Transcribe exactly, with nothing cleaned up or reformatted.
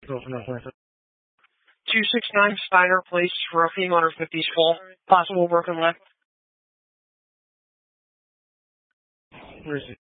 two sixty-nine Steiner Place for a female under fifties fall. Possible broken leg. Where is it?